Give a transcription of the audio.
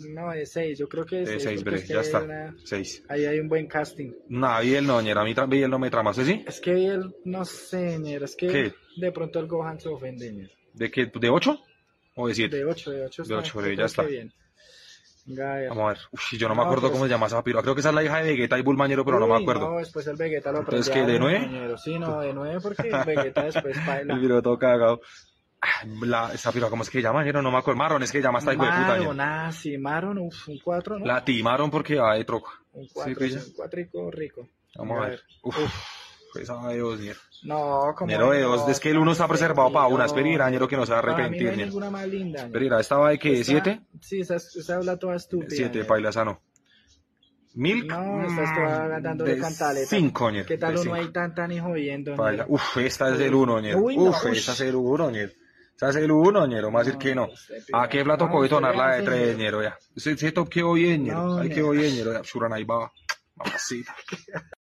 No, de 6, yo creo que de De 6 6, porque bre, es que ya hay está. 6. ahí hay un buen casting. No, Biel no, ñero, a mí Biel no me trama, ¿usted sí? Es que él, no sé, ñero, es que ¿Qué? de pronto el Gohan se ofende, ñero. ¿De qué? ¿De 8 o de 7? De 8 De está, 8, yo bre, ya creo que está. bien. Venga, a ver. Vamos a ver. Uf, yo no me No, acuerdo cómo pues, se llama esa piroa. Creo que esa es la hija de Vegeta y Bulmañero, pero no me uy, acuerdo. no, después el Vegeta lo Entonces, aprende ¿qué? a ¿De uno, 9? ñero. Sí, no, de 9 porque el Vegeta después El baila. video todo cagado. Esa piroa, ¿cómo es que se llama, ñero? No me acuerdo. Marron, es que se llama esta hijo de puta, ñero. Maron, ah, sí, Maron, uf, un 4, ¿no? La timaron porque va de troco. Un ¿Sí, 4, sí, pilla? un 4 rico. Vamos Venga, a ver. Uf, esa de 2, ñero. No, como Ñero de 2, es que el 1 está preservado para una. Espera, ñero, que no se va a Para mí no arrepentir, hay ñero. ninguna más linda, ñero. Espera, ¿esta va de qué? ¿De 7? Sí, esa habla toda estúpida. 7, ñero. paila sano. Milk, No, estás toda dándole de cantaleta. 5, ñero. ¿Qué tal de uno 5. ahí tan y jodiendo, Paila. ñero? Uf, esta es el 1, ñero. Uy, no, Uf, ush. esa es el 1, ñero. Esa es el 1, ñero. Más decir que no. ¿A qué plato No, coge usted tonar la de véase, 3, ñero. ñero? Ya. Ese top quedó bien, ñero. No, Ahí ñero. quedó bien, ñero. Ya, Shuran ahí va. Mamacita.